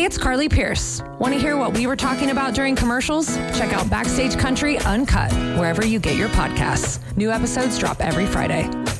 it's Carly Pierce. Want to hear what we were talking about during commercials? Check out Backstage Country Uncut, wherever you get your podcasts. New episodes drop every Friday.